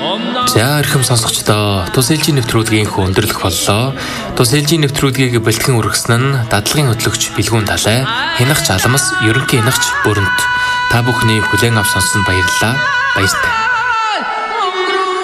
За эрхэм сонсогчдоо тус ээлжийн нэвтрүүлгийн өндөрлөх боллоо. Тус ээлжийн нэвтрүүлгийг бэлтгэн үргэсэн нь дадлагын хөтлөгч Билгүүн Талай, хянагч Аламс, ерөнхий хянагч Бүрэнт. Та бүхний хүлээн авч сонссон баярлалаа. Баяртай.